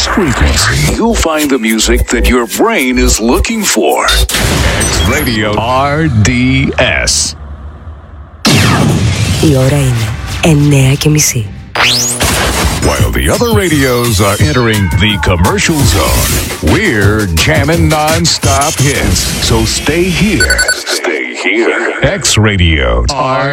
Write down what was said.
frequency, you'll find the music that your brain is looking for. X Radio RDS. Η ώρα είναι 9:30. While the other radios are entering the commercial zone, we're jamming non-stop hits. So stay here. Stay here. X Radio